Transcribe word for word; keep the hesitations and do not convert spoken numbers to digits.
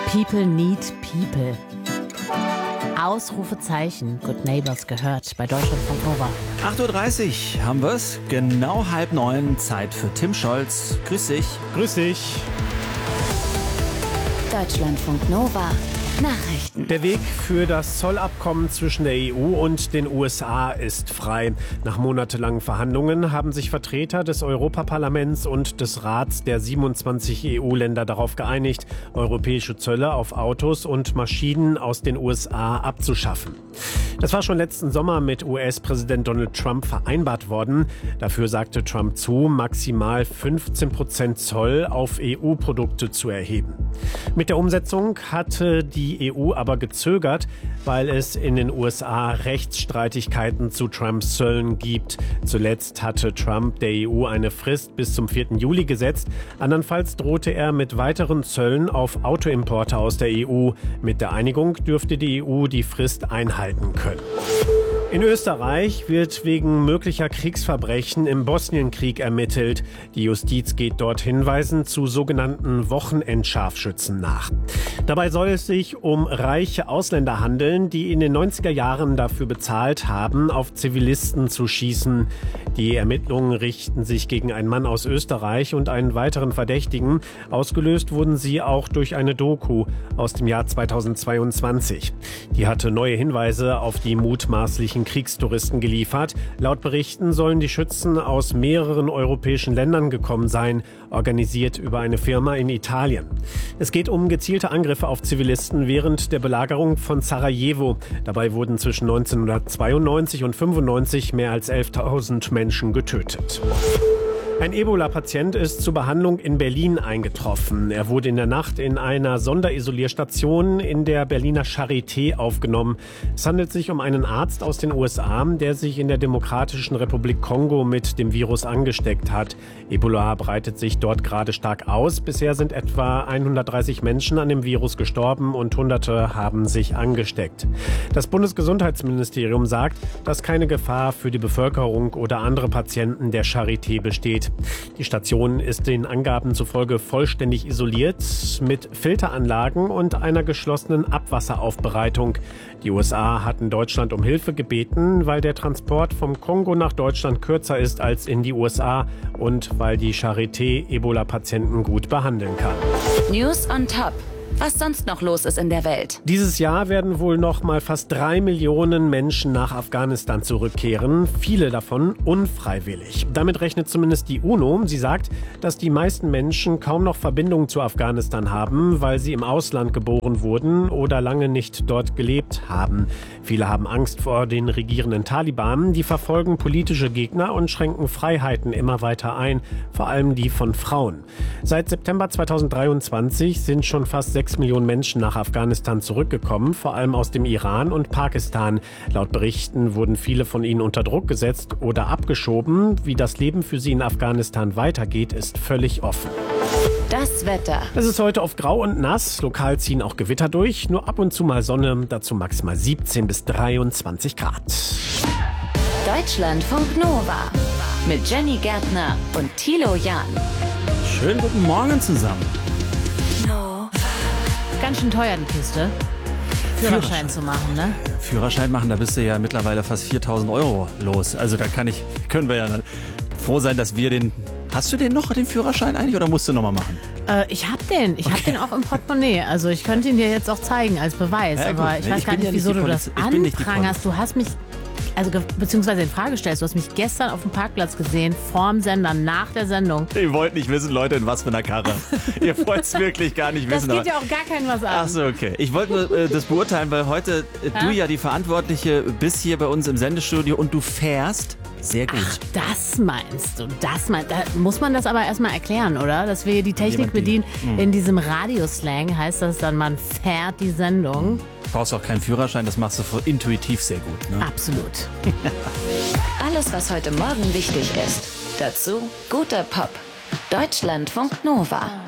People need people. Ausrufezeichen. Good Neighbors gehört bei Deutschlandfunk Nova. acht Uhr dreißig haben wir's. Genau halb neun. Zeit für Tim Scholz. Grüß dich. Grüß dich. Deutschlandfunk Nova. Nachrichten. Der Weg für das Zollabkommen zwischen der E U und den U S A ist frei. Nach monatelangen Verhandlungen haben sich Vertreter des Europaparlaments und des Rats der siebenundzwanzig E U-Länder darauf geeinigt, europäische Zölle auf Autos und Maschinen aus den U S A abzuschaffen. Das war schon letzten Sommer mit U S-Präsident Donald Trump vereinbart worden. Dafür sagte Trump zu, maximal fünfzehn Prozent Zoll auf E U-Produkte zu erheben. Mit der Umsetzung hatte die E U aber gezögert, weil es in den U S A Rechtsstreitigkeiten zu Trumps Zöllen gibt. Zuletzt hatte Trump der E U eine Frist bis zum vierten Juli gesetzt. Andernfalls drohte er mit weiteren Zöllen auf Autoimporte aus der E U. Mit der Einigung dürfte die E U die Frist einhalten können. In Österreich wird wegen möglicher Kriegsverbrechen im Bosnienkrieg ermittelt. Die Justiz geht dort hinweisend zu sogenannten Wochenendscharfschützen nach. Dabei soll es sich um reiche Ausländer handeln, die in den neunziger Jahren dafür bezahlt haben, auf Zivilisten zu schießen. Die Ermittlungen richten sich gegen einen Mann aus Österreich und einen weiteren Verdächtigen. Ausgelöst wurden sie auch durch eine Doku aus dem Jahr zweitausendzweiundzwanzig. Die hatte neue Hinweise auf die mutmaßlichen Kriegstouristen geliefert. Laut Berichten sollen die Schützen aus mehreren europäischen Ländern gekommen sein, organisiert über eine Firma in Italien. Es geht um gezielte Angriffe auf Zivilisten während der Belagerung von Sarajevo. Dabei wurden zwischen neunzehnhundertzweiundneunzig und fünfundneunzig mehr als elftausend Menschen getötet. Ein Ebola-Patient ist zur Behandlung in Berlin eingetroffen. Er wurde in der Nacht in einer Sonderisolierstation in der Berliner Charité aufgenommen. Es handelt sich um einen Arzt aus den U S A, der sich in der Demokratischen Republik Kongo mit dem Virus angesteckt hat. Ebola breitet sich dort gerade stark aus. Bisher sind etwa hundertdreißig Menschen an dem Virus gestorben und Hunderte haben sich angesteckt. Das Bundesgesundheitsministerium sagt, dass keine Gefahr für die Bevölkerung oder andere Patienten der Charité besteht. Die Station ist den Angaben zufolge vollständig isoliert mit Filteranlagen und einer geschlossenen Abwasseraufbereitung. Die U S A hatten Deutschland um Hilfe gebeten, weil der Transport vom Kongo nach Deutschland kürzer ist als in die U S A und weil die Charité Ebola-Patienten gut behandeln kann. News on top. Was sonst noch los ist in der Welt. Dieses Jahr werden wohl noch mal fast drei Millionen Menschen nach Afghanistan zurückkehren. Viele davon unfreiwillig. Damit rechnet zumindest die UNO. Sie sagt, dass die meisten Menschen kaum noch Verbindungen zu Afghanistan haben, weil sie im Ausland geboren wurden oder lange nicht dort gelebt haben. Viele haben Angst vor den regierenden Taliban. Die verfolgen politische Gegner und schränken Freiheiten immer weiter ein, vor allem die von Frauen. Seit September zweitausenddreiundzwanzig sind schon fast sechs Millionen Menschen nach Afghanistan zurückgekommen, vor allem aus dem Iran und Pakistan. Laut Berichten wurden viele von ihnen unter Druck gesetzt oder abgeschoben. Wie das Leben für sie in Afghanistan weitergeht, ist völlig offen. Das Wetter. Es ist heute oft grau und nass. Lokal ziehen auch Gewitter durch. Nur ab und zu mal Sonne. Dazu maximal siebzehn bis dreiundzwanzig Grad. Deutschlandfunk Nova. Mit Jenny Gärtner und Thilo Jahn. Schönen guten Morgen zusammen. Ganz schön teuer, die Kiste. Führerschein, Führerschein zu machen, ne? Führerschein machen, da bist du ja mittlerweile fast viertausend Euro los. Also da kann ich, können wir ja froh sein, dass wir den... Hast du den noch, den Führerschein eigentlich, oder musst du nochmal machen? Äh, ich hab den. Ich okay. hab den auch im Portemonnaie. Also ich könnte ihn dir jetzt auch zeigen als Beweis. Ja, aber ich weiß ich gar nicht, ja wieso nicht du das anprangerst. Du hast mich... Also beziehungsweise in Frage stellst. Du hast mich gestern auf dem Parkplatz gesehen, vorm Sender, nach der Sendung. Ihr wollt nicht wissen, Leute, in was für einer Karre. Ihr wollt es wirklich gar nicht wissen. Das geht ja auch gar keinem was an. Ach so, okay. Ich wollte nur äh, das beurteilen, weil heute äh, du ja die Verantwortliche bist hier bei uns im Sendestudio und du fährst sehr gut. Ach, das meinst du, das meinst Da muss man das aber erstmal erklären, oder? Dass wir die Technik bedienen. Die, in diesem Radioslang heißt das dann, man fährt die Sendung. Du brauchst auch keinen Führerschein, das machst du intuitiv sehr gut. Ne? Absolut. Alles, was heute Morgen wichtig ist. Dazu guter Pop. Deutschlandfunk Nova.